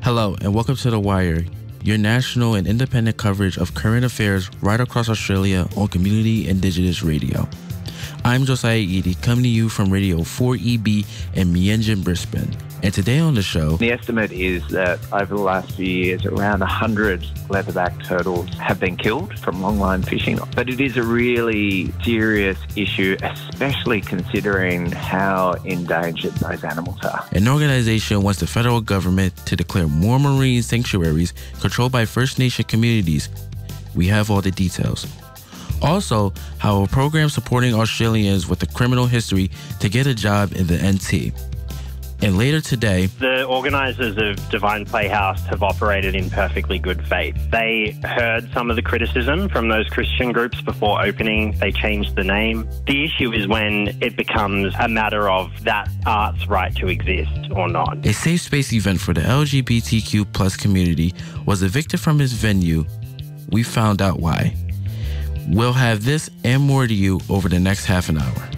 Hello, and welcome to The Wire, your national and independent coverage of current affairs right across Australia on Community Indigenous Radio. I'm Josiah Eady, coming to you from Radio 4EB in Meanjin, Brisbane. And today on the show, the estimate is that over the last few years, around 100 leatherback turtles have been killed from longline fishing. But it is a really serious issue, especially considering how endangered those animals are. An organization wants the federal government to declare more marine sanctuaries controlled by First Nation communities. We have all the details. Also, how a program supporting Australians with a criminal history to get a job in the NT. And later today, the organisers of Divine Playhouse have operated in perfectly good faith. They heard some of the criticism from those Christian groups before opening. They changed the name. The issue is when it becomes a matter of that art's right to exist or not. A safe space event for the LGBTQ plus community was evicted from its venue. We found out why. We'll have this and more to you over the next half an hour.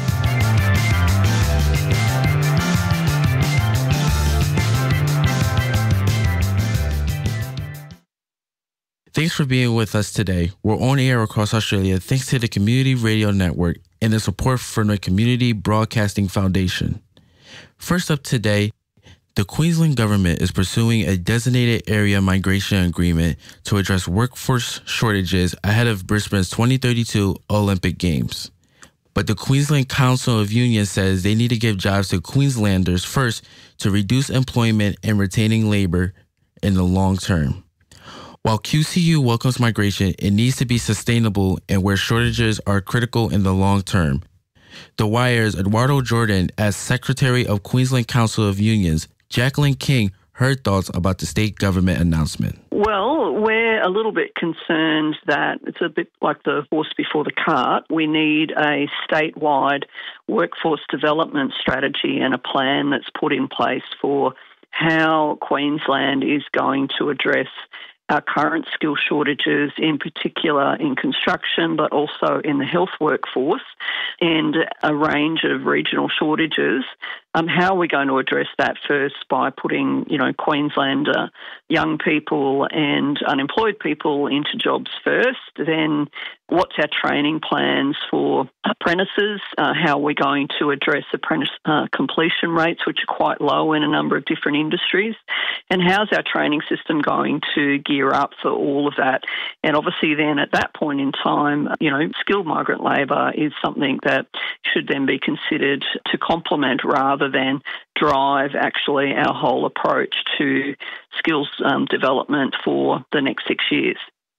Thanks for being with us today. We're on air across Australia thanks to the Community Radio Network and the support from the Community Broadcasting Foundation. First up today, the Queensland government is pursuing a designated area migration agreement to address workforce shortages ahead of Brisbane's 2032 Olympic Games. But the Queensland Council of Unions says they need to give jobs to Queenslanders first to reduce employment and retaining labor in the long term. While QCU welcomes migration, it needs to be sustainable and where shortages are critical in the long term. The Wire's Eduardo Jordan, as Secretary of Queensland Council of Unions, Jacqueline King, her thoughts about the state government announcement. Well, we're a little bit concerned that it's a bit like the horse before the cart. We need a statewide workforce development strategy and a plan that's put in place for how Queensland is going to address our current skill shortages, in particular in construction, but also in the health workforce, and a range of regional shortages. How are we going to address that first by putting, Queenslander young people and unemployed people into jobs first? Then what's our training plans for apprentices? How are we going to address apprentice completion rates, which are quite low in a number of different industries? And how's our training system going to gear up for all of that? And obviously then at that point in time, skilled migrant labour is something that should then be considered to complement rather than drive actually our whole approach to skills development for the next 6 years.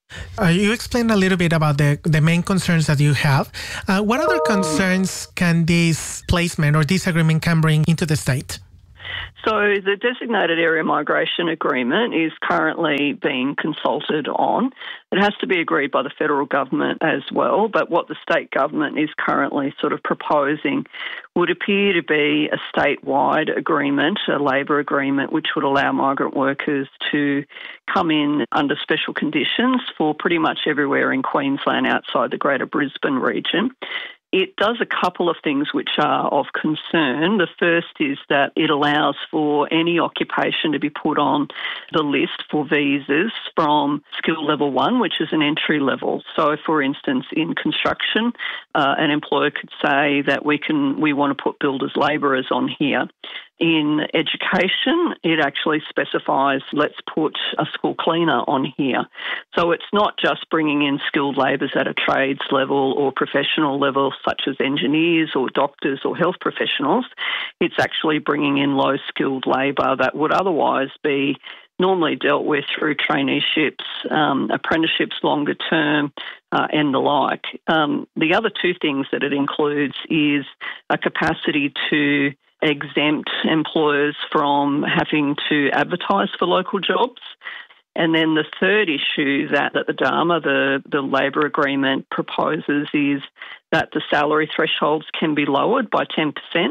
You explained a little bit about the main concerns that you have. What other concerns can this placement or this agreement can bring into the state? So the Designated Area Migration Agreement is currently being consulted on. It has to be agreed by the federal government as well, but what the state government is currently sort of proposing would appear to be a statewide agreement, a labour agreement, which would allow migrant workers to come in under special conditions for pretty much everywhere in Queensland outside the Greater Brisbane region. It does a couple of things which are of concern. The first is that it allows for any occupation to be put on the list for visas from skill level 1, which is an entry level. So, for instance, in construction, an employer could say that we want to put builders labourers on here. In education, it actually specifies, let's put a school cleaner on here. So it's not just bringing in skilled labourers at a trades level or professional level, such as engineers or doctors or health professionals. It's actually bringing in low-skilled labour that would otherwise be normally dealt with through traineeships, apprenticeships longer term, and the like. The other two things that it includes is a capacity to exempt employers from having to advertise for local jobs. And then the third issue that the DAMA, the labour agreement, proposes is that the salary thresholds can be lowered by 10%.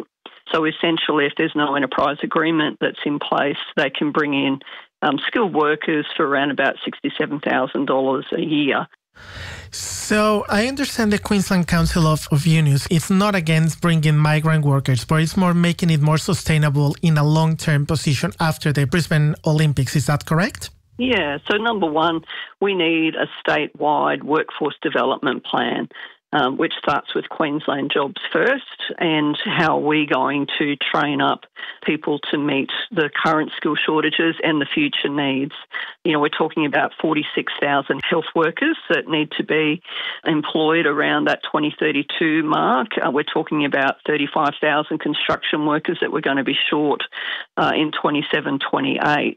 So essentially, if there's no enterprise agreement that's in place, they can bring in skilled workers for around about $67,000 a year. So I understand the Queensland Council of Unions is not against bringing migrant workers, but it's more making it more sustainable in a long-term position after the Brisbane Olympics. Is that correct? Yeah, so number one, we need a statewide workforce development plan, which starts with Queensland Jobs first, and how we're going to train up people to meet the current skill shortages and the future needs. You know, we're talking about 46,000 health workers that need to be employed around that 2032 mark. We're talking about 35,000 construction workers that we're going to be short in 27, 28.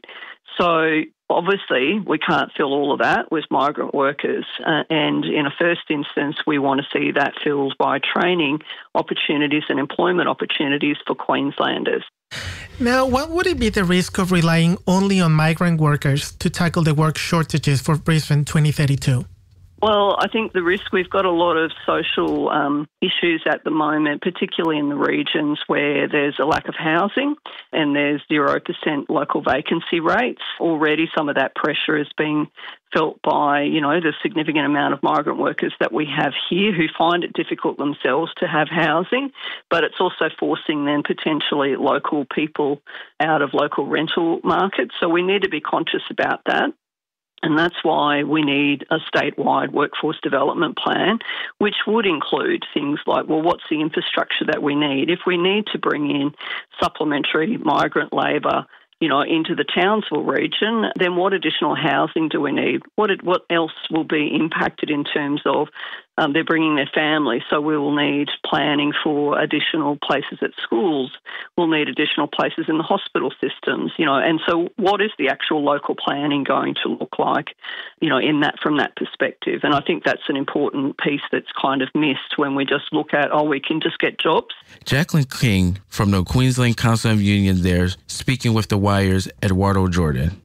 So obviously, we can't fill all of that with migrant workers. And in a first instance, we want to see that filled by training opportunities and employment opportunities for Queenslanders. Now, what would it be the risk of relying only on migrant workers to tackle the work shortages for Brisbane 2032? Well, I think the risk, we've got a lot of social issues at the moment, particularly in the regions where there's a lack of housing and there's 0% local vacancy rates. Already some of that pressure is being felt by, you know, the significant amount of migrant workers that we have here who find it difficult themselves to have housing, but it's also forcing then potentially local people out of local rental markets. So we need to be conscious about that. And that's why we need a statewide workforce development plan, which would include things like, well, what's the infrastructure that we need? If we need to bring in supplementary migrant labour, you know, into the Townsville region, then what additional housing do we need? What else will be impacted in terms of they're bringing their family? So we will need planning for additional places at schools. We'll need additional places in the hospital systems, you know. And so what is the actual local planning going to look like, you know, in that from that perspective? And I think that's an important piece that's kind of missed when we just look at, oh, we can just get jobs. Jacqueline King from the Queensland Council of Unions there, speaking with The Wire's Eduardo Jordan.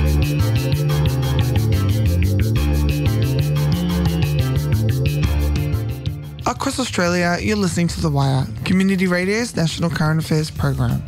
Across Australia, you're listening to The Wire, Community Radio's national current affairs program.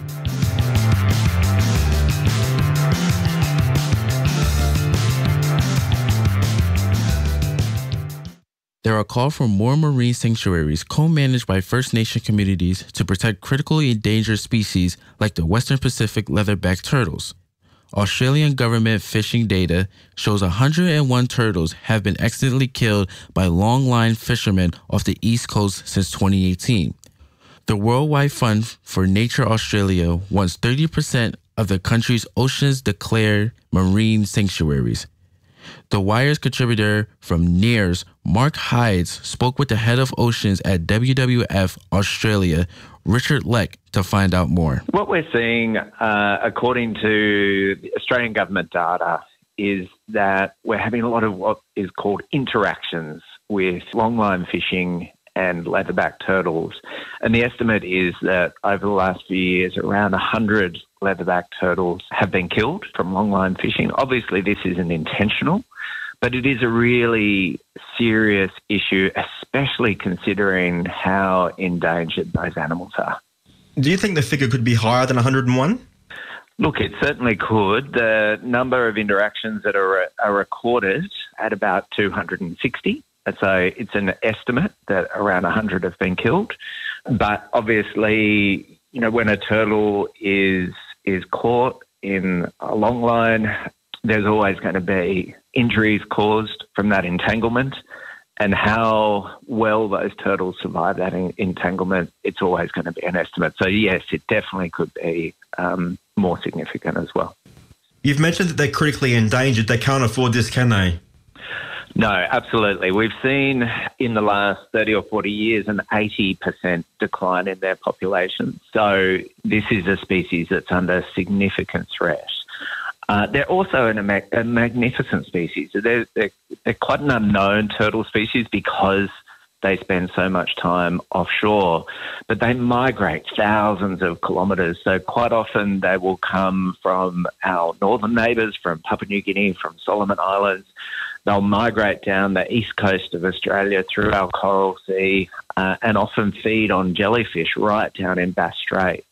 There are calls for more marine sanctuaries co-managed by First Nation communities to protect critically endangered species like the Western Pacific leatherback turtles. Australian government fishing data shows 101 turtles have been accidentally killed by longline fishermen off the East Coast since 2018. The Worldwide Fund for Nature Australia wants 30% of the country's oceans declared marine sanctuaries. The Wire's contributor from NEARS, Mark Hides, spoke with the head of oceans at WWF Australia, Richard Leck, to find out more. What we're seeing, according to the Australian government data, is that we're having a lot of what is called interactions with longline fishing and leatherback turtles. And the estimate is that over the last few years, around 100 leatherback turtles have been killed from longline fishing. Obviously, this isn't intentional, but it is a really serious issue, especially considering how endangered those animals are. Do you think the figure could be higher than 101? Look, it certainly could. The number of interactions that are recorded at about 260. So it's an estimate that around 100 have been killed. But obviously, you know, when a turtle is caught in a long line, there's always going to be injuries caused from that entanglement. And how well those turtles survive that entanglement, it's always going to be an estimate. So, yes, it definitely could be more significant as well. You've mentioned that they're critically endangered. They can't afford this, can they? No, absolutely. We've seen in the last 30 or 40 years an 80% decline in their population. So this is a species that's under significant threat. They're also a magnificent species. They're quite an unknown turtle species because they spend so much time offshore, but they migrate thousands of kilometres. So quite often they will come from our northern neighbours, from Papua New Guinea, from Solomon Islands. They'll migrate down the east coast of Australia through our Coral Sea and often feed on jellyfish right down in Bass Strait.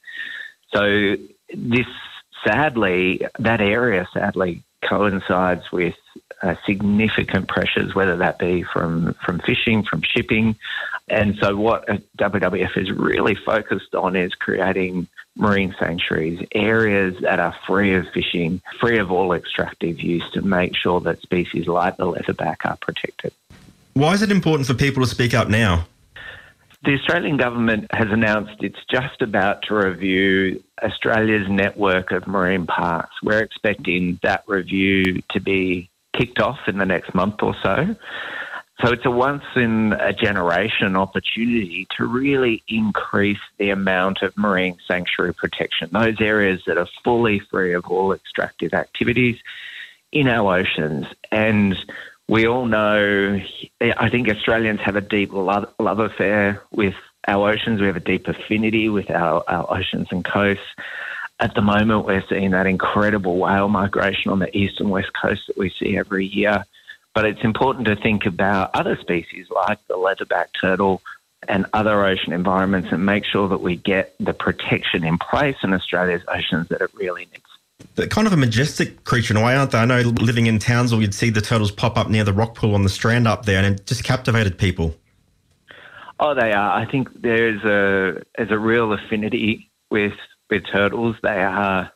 So this, sadly, that area sadly coincides with significant pressures, whether that be from fishing, from shipping. And so what WWF is really focused on is creating marine sanctuaries, areas that are free of fishing, free of all extractive use, to make sure that species like the leatherback are protected. Why is it important for people to speak up now? The Australian government has announced it's just about to review Australia's network of marine parks. We're expecting that review to be kicked off in the next month or so. So it's a once-in-a-generation opportunity to really increase the amount of marine sanctuary protection, those areas that are fully free of all extractive activities in our oceans. And we all know, I think Australians have a deep love affair with our oceans. We have a deep affinity with our oceans and coasts. At the moment, we're seeing that incredible whale migration on the east and west coast that we see every year. But it's important to think about other species like the leatherback turtle and other ocean environments and make sure that we get the protection in place in Australia's oceans that it really needs. They're kind of a majestic creature in a way, aren't they? I know living in Townsville, you'd see the turtles pop up near the rock pool on the Strand up there, and it just captivated people. Oh, they are. I think there's a real affinity with turtles. They are,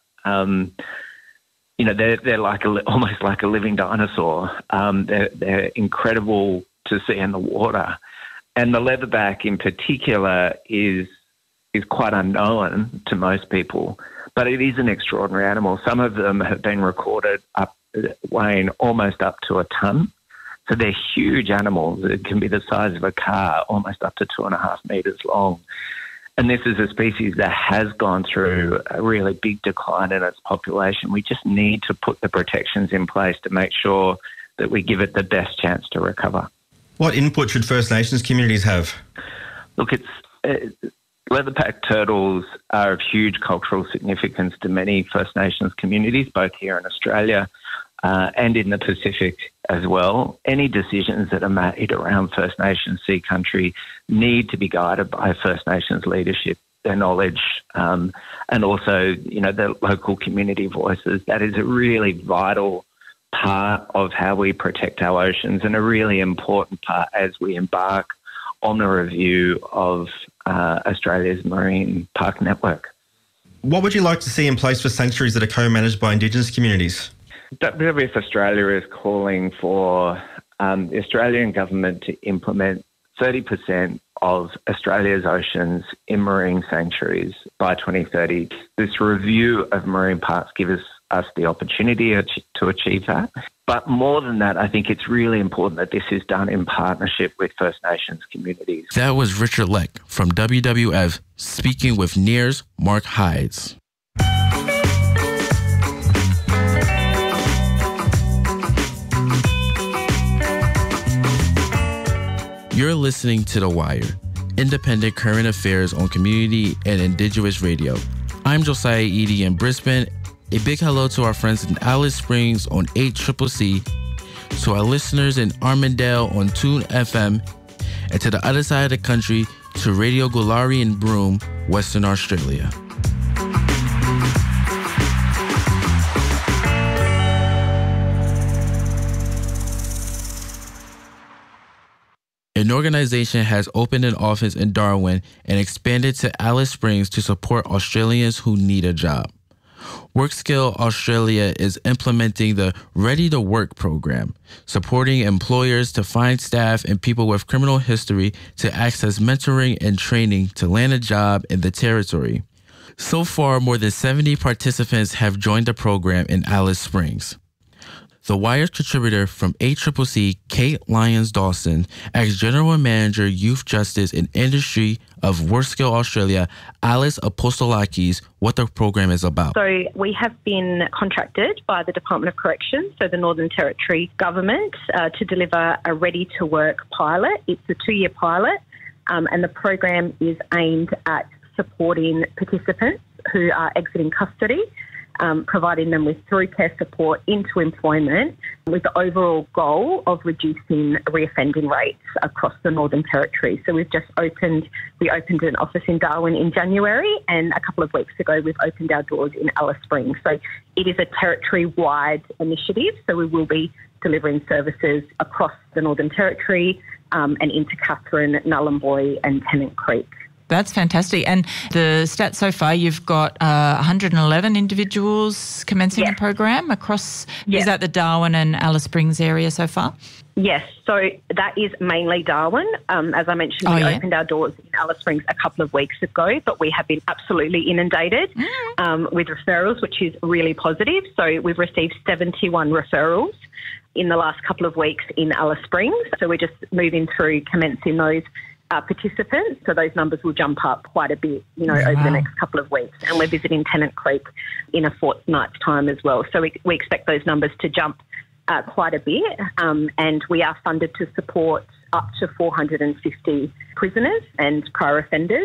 they're like almost like a living dinosaur. They're incredible to see in the water, and the leatherback in particular is quite unknown to most people. But it is an extraordinary animal. Some of them have been recorded weighing almost up to a tonne. So they're huge animals. It can be the size of a car, almost up to 2.5 metres long. And this is a species that has gone through a really big decline in its population. We just need to put the protections in place to make sure that we give it the best chance to recover. What input should First Nations communities have? Look, leatherback turtles are of huge cultural significance to many First Nations communities, both here in Australia and in the Pacific as well. Any decisions that are made around First Nations Sea Country need to be guided by First Nations leadership, their knowledge, and also, the local community voices. That is a really vital part of how we protect our oceans and a really important part as we embark on the review of Australia's marine park network. What would you like to see in place for sanctuaries that are co-managed by Indigenous communities? WWF Australia is calling for the Australian government to implement 30% of Australia's oceans in marine sanctuaries by 2030. This review of marine parks gives us the opportunity to achieve that. But more than that, I think it's really important that this is done in partnership with First Nations communities. That was Richard Leck from WWF speaking with NEAR's Mark Hides. You're listening to The Wire, independent current affairs on community and Indigenous radio. I'm Josiah Eady in Brisbane. A big hello to our friends in Alice Springs on 8CCC, to our listeners in Armidale on Tune FM, and to the other side of the country to Radio Gulari in Broome, Western Australia. An organization has opened an office in Darwin and expanded to Alice Springs to support Australians who need a job. WorkSkill Australia is implementing the Ready to Work program, supporting employers to find staff and people with criminal history to access mentoring and training to land a job in the territory. So far, more than 70 participants have joined the program in Alice Springs. The Wire contributor from 8CCC, Kate Lyons-Dawson, asked General Manager, Youth Justice and Industry of WorkSkill Australia, Alice Apostolakis, what the program is about. So we have been contracted by the Department of Corrections, so the Northern Territory Government, to deliver a Ready to Work pilot. It's a 2-year pilot, and the program is aimed at supporting participants who are exiting custody, providing them with through care support into employment with the overall goal of reducing reoffending rates across the Northern Territory. So we opened an office in Darwin in January, and a couple of weeks ago we've opened our doors in Alice Springs. So it is a territory-wide initiative, so we will be delivering services across the Northern Territory and into Katherine, Nhulunbuy and Tennant Creek. That's fantastic. And the stats so far, you've got 111 individuals commencing the program across, is that the Darwin and Alice Springs area so far? Yes, so that is mainly Darwin. As I mentioned, we opened our doors in Alice Springs a couple of weeks ago, but we have been absolutely inundated with referrals, which is really positive. So we've received 71 referrals in the last couple of weeks in Alice Springs. So we're just moving through commencing those participants, so those numbers will jump up quite a bit, over the next couple of weeks. And we're visiting Tennant Creek in a fortnight's time as well. So we expect those numbers to jump quite a bit, and we are funded to support up to 450 prisoners and prior offenders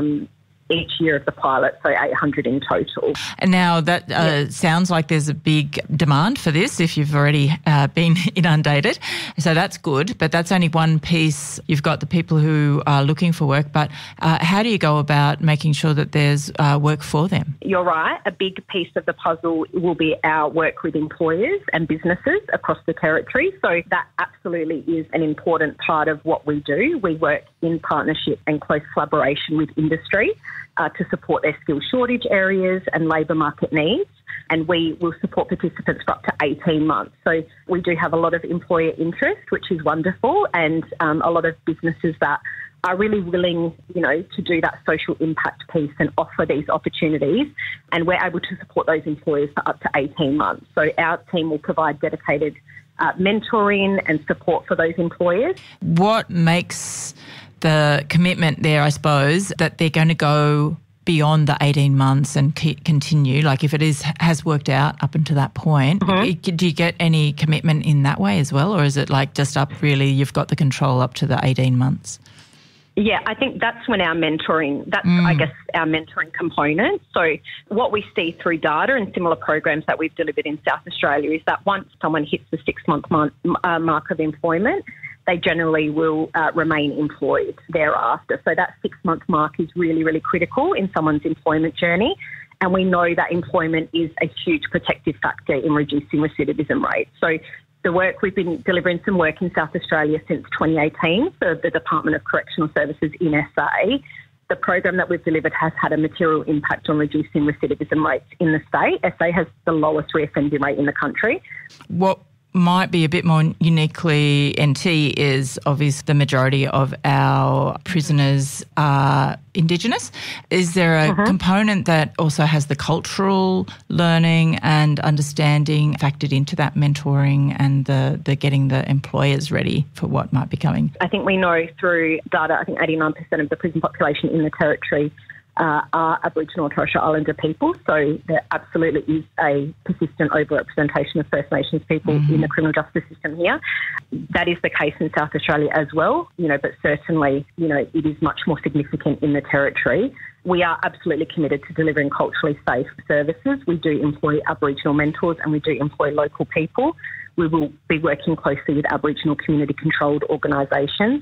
each year of the pilot, so 800 in total. And now that sounds like there's a big demand for this if you've already been inundated. So that's good, but that's only one piece. You've got the people who are looking for work, but how do you go about making sure that there's work for them? You're right. A big piece of the puzzle will be our work with employers and businesses across the Territory. So that absolutely is an important part of what we do. We work in partnership and close collaboration with industry to support their skill shortage areas and labour market needs. And we will support participants for up to 18 months. So we do have a lot of employer interest, which is wonderful, and a lot of businesses that are really willing, to do that social impact piece and offer these opportunities. And we're able to support those employers for up to 18 months. So our team will provide dedicated mentoring and support for those employers. What makes the commitment there, I suppose, that they're going to go beyond the 18 months and continue? Like if it has worked out up until that point, do you get any commitment in that way as well? Or is it like just up really, you've got the control up to the 18 months? Yeah, I think that's when our mentoring, I guess, our mentoring component. So what we see through data and similar programs that we've delivered in South Australia is that once someone hits the 6-month mark of employment, they generally will remain employed thereafter. So that 6-month mark is really, really critical in someone's employment journey. And we know that employment is a huge protective factor in reducing recidivism rates. So the work, we've been delivering some work in South Australia since 2018 for the Department of Correctional Services in SA. The program that we've delivered has had a material impact on reducing recidivism rates in the state. SA has the lowest reoffending rate in the country. What might be a bit more uniquely NT is obviously the majority of our prisoners are Indigenous. Is there a component that also has the cultural learning and understanding factored into that mentoring and the getting the employers ready for what might be coming? I think we know through data, I think 89% of the prison population in the Territory are Aboriginal and Torres Strait Islander people. So there absolutely is a persistent overrepresentation of First Nations people in the criminal justice system here. That is the case in South Australia as well, but certainly, it is much more significant in the Territory. We are absolutely committed to delivering culturally safe services. We do employ Aboriginal mentors and we do employ local people. We will be working closely with Aboriginal community-controlled organisations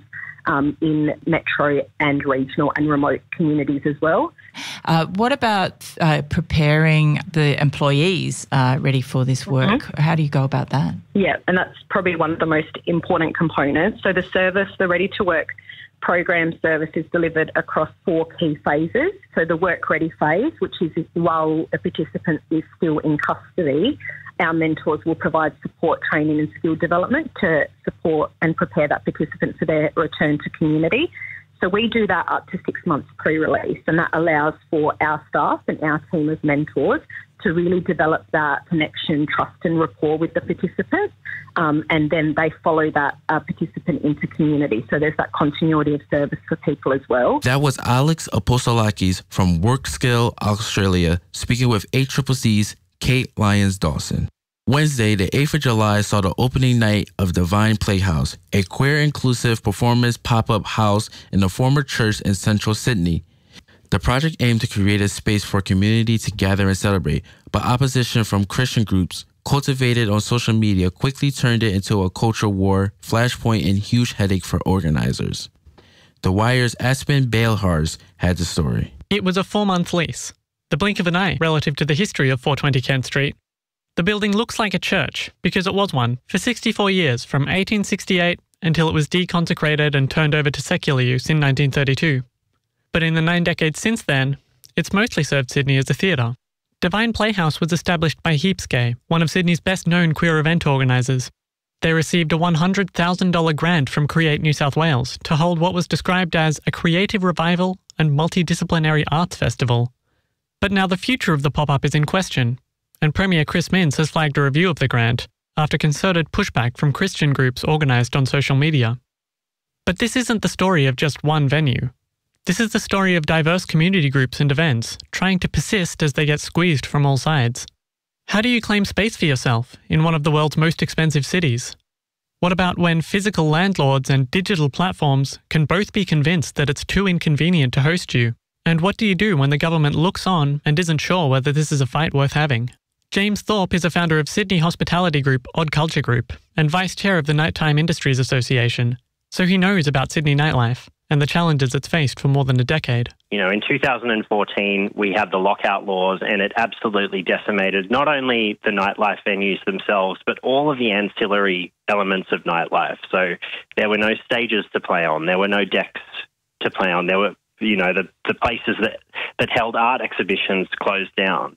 in metro and regional and remote communities as well. What about preparing the employees ready for this work? How do you go about that? Yeah, and that's probably one of the most important components. So the service, the Ready to Work program service is delivered across 4 key phases. So the work ready phase, which is while a participant is still in custody, our mentors will provide support, training and skill development to support and prepare that participant for their return to community. So we do that up to 6 months pre-release, and that allows for our staff and our team of mentors to really develop that connection, trust and rapport with the participants, and then they follow that participant into community. So there's that continuity of service for people as well. That was Alex Apostolakis from WorkScale Australia speaking with ACCC's Kate Lyons-Dawson. Wednesday, the 8th of July, saw the opening night of Divine Playhouse, a queer-inclusive performance pop-up house in the former church in central Sydney. The project aimed to create a space for community to gather and celebrate, but opposition from Christian groups cultivated on social media quickly turned it into a culture war, flashpoint, and huge headache for organizers. The Wire's Aspen Bailhars had the story. It was a 4-month lease, the blink of an eye relative to the history of 420 Kent Street. The building looks like a church because it was one for 64 years, from 1868 until it was deconsecrated and turned over to secular use in 1932. But in the 9 decades since then, it's mostly served Sydney as a theatre. Divine Playhouse was established by Heaps Gay, one of Sydney's best-known queer event organisers. They received a $100,000 grant from Create New South Wales to hold what was described as a creative revival and multidisciplinary arts festival. But now the future of the pop-up is in question, and Premier Chris Minns has flagged a review of the grant after concerted pushback from Christian groups organised on social media. But this isn't the story of just one venue. This is the story of diverse community groups and events trying to persist as they get squeezed from all sides. How do you claim space for yourself in one of the world's most expensive cities? What about when physical landlords and digital platforms can both be convinced that it's too inconvenient to host you? And what do you do when the government looks on and isn't sure whether this is a fight worth having? James Thorpe is a founder of Sydney hospitality group Odd Culture Group and vice chair of the Nighttime Industries Association, so he knows about Sydney nightlife and the challenges it's faced for more than a decade. You know, in 2014, we had the lockout laws, and it absolutely decimated not only the nightlife venues themselves, but all of the ancillary elements of nightlife. So there were no stages to play on. There were no decks to play on. There were, you know, the places that held art exhibitions closed down.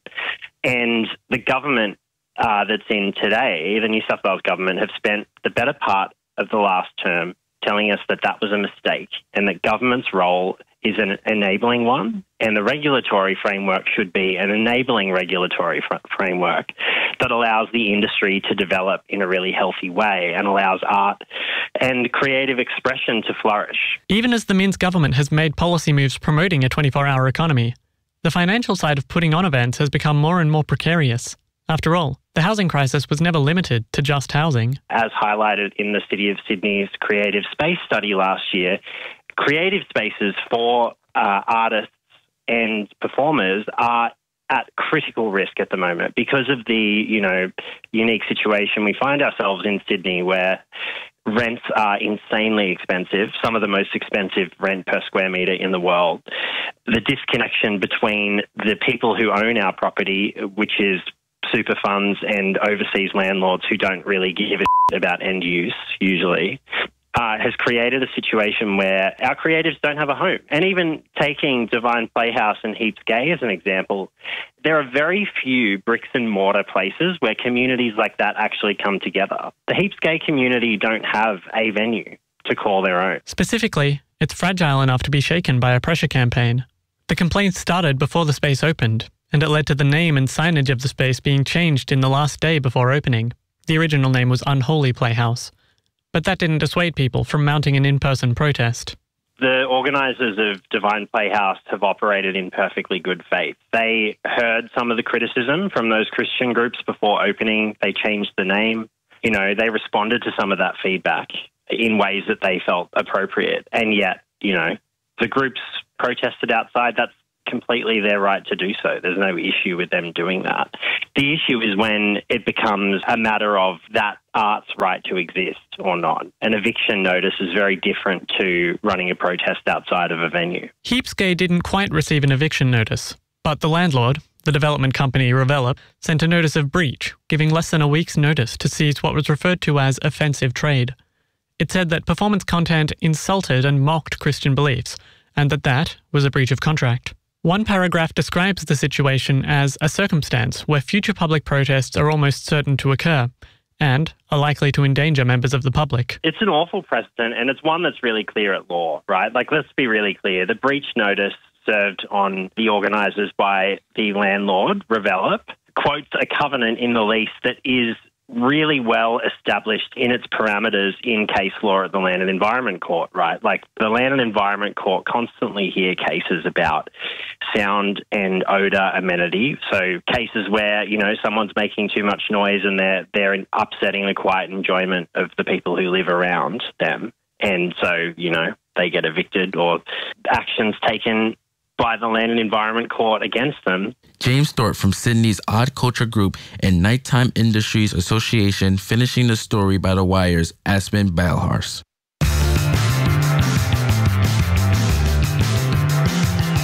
And the government that's in today, the New South Wales government, have spent the better part of the last term telling us that that was a mistake and that government's role is an enabling one, and the regulatory framework should be an enabling regulatory framework that allows the industry to develop in a really healthy way and allows art and creative expression to flourish. Even as the Minns government has made policy moves promoting a 24-hour economy, the financial side of putting on events has become more and more precarious. After all, the housing crisis was never limited to just housing. As highlighted in the City of Sydney's Creative Space study last year, creative spaces for artists and performers are at critical risk at the moment because of the, you know, unique situation we find ourselves in Sydney, where rents are insanely expensive, some of the most expensive rent per square metre in the world. The disconnection between the people who own our property, which is super funds and overseas landlords who don't really give a shit about end use usually, has created a situation where our creatives don't have a home. And even taking Divine Playhouse and Heaps Gay as an example, there are very few bricks and mortar places where communities like that actually come together. The Heaps Gay community don't have a venue to call their own. Specifically, it's fragile enough to be shaken by a pressure campaign. The complaints started before the space opened, and it led to the name and signage of the space being changed in the last day before opening. The original name was Unholy Playhouse. But that didn't dissuade people from mounting an in-person protest. The organisers of Divine Playhouse have operated in perfectly good faith. They heard some of the criticism from those Christian groups before opening. They changed the name. You know, they responded to some of that feedback in ways that they felt appropriate. And yet, you know, the groups protested outside. That's completely their right to do so. There's no issue with them doing that. The issue is when it becomes a matter of that art's right to exist or not. An eviction notice is very different to running a protest outside of a venue. Heaps Gay didn't quite receive an eviction notice, but the landlord, the development company Revelop, sent a notice of breach, giving less than a week's notice to seize what was referred to as offensive trade. It said that performance content insulted and mocked Christian beliefs, and that was a breach of contract. One paragraph describes the situation as a circumstance where future public protests are almost certain to occur and are likely to endanger members of the public. It's an awful precedent, and it's one that's really clear at law, right? Like, let's be really clear. The breach notice served on the organisers by the landlord, Revelop, quotes a covenant in the lease that is really well established in its parameters in case law at the Land and Environment Court, right? Like, the Land and Environment Court constantly hear cases about sound and odour amenity. So cases where, you know, someone's making too much noise and they're upsetting the quiet enjoyment of the people who live around them. And so, you know, they get evicted or actions taken by the Land and Environment Court against them. James Thorpe from Sydney's Odd Culture Group and Nighttime Industries Association finishing the story by the Wire's Aspen Balhars.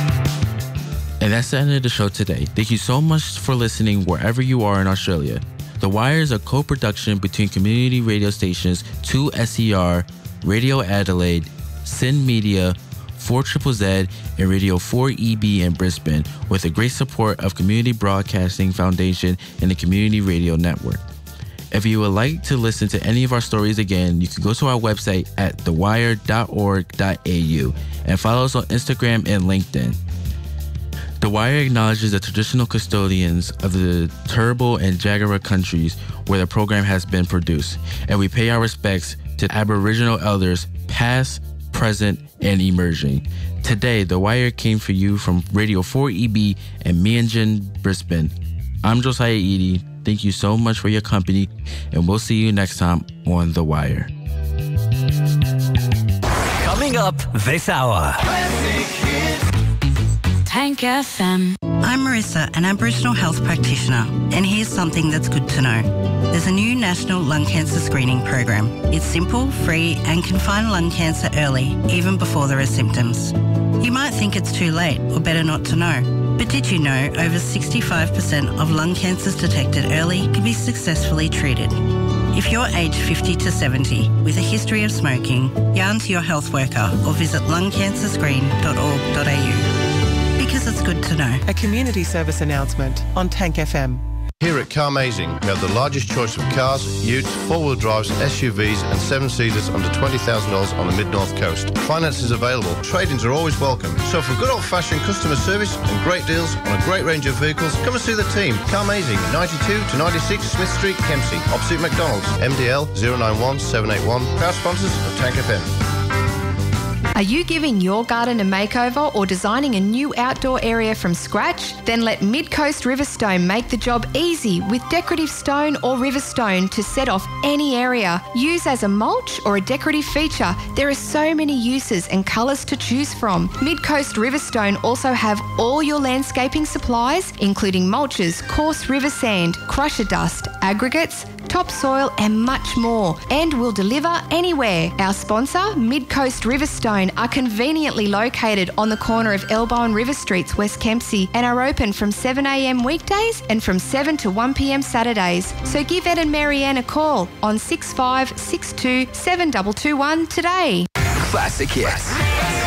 And that's the end of the show today. Thank you so much for listening wherever you are in Australia. The Wire is a co-production between community radio stations 2SER, Radio Adelaide, Sin Media, 4ZZZ, and Radio 4EB in Brisbane, with the great support of Community Broadcasting Foundation and the Community Radio Network. If you would like to listen to any of our stories again, you can go to our website at thewire.org.au and follow us on Instagram and LinkedIn. The Wire acknowledges the traditional custodians of the Turrbal and Jagera countries where the program has been produced, and we pay our respects to Aboriginal elders past, present, and emerging. Today, The Wire came for you from Radio 4EB and Meanjin, Brisbane. I'm Josiah Eady. Thank you so much for your company, and we'll see you next time on The Wire. Coming up this hour. Tank FM. I'm Marissa, an Aboriginal health practitioner, and here's something that's good to know. There's a new national lung cancer screening program. It's simple, free, and can find lung cancer early, even before there are symptoms. You might think it's too late or better not to know. But did you know over 65% of lung cancers detected early can be successfully treated? If you're aged 50 to 70 with a history of smoking, yarn to your health worker or visit lungcancerscreen.org.au. Because it's good to know. A community service announcement on Tank FM. Here at Carmazing, we have the largest choice of cars, utes, four-wheel drives, SUVs and seven-seaters under $20,000 on the Mid-North Coast. Finance is available. Trade-ins are always welcome. So for good old-fashioned customer service and great deals on a great range of vehicles, come and see the team. Carmazing, 92 to 96 Smith Street, Kempsey, opposite McDonald's. MDL 091 781. Proud sponsors of Tank FM. Are you giving your garden a makeover or designing a new outdoor area from scratch? Then let Midcoast Riverstone make the job easy with decorative stone or riverstone to set off any area. Use as a mulch or a decorative feature. There are so many uses and colours to choose from. Midcoast Riverstone also have all your landscaping supplies, including mulches, coarse river sand, crusher dust, aggregates, topsoil and much more, and will deliver anywhere. Our sponsor, Midcoast Riverstone, are conveniently located on the corner of Elbow and River Streets, West Kempsey, and are open from 7 a.m. weekdays and from 7 to 1 p.m. Saturdays. So give Ed and Marianne a call on 6562 7221 today. Classic hits.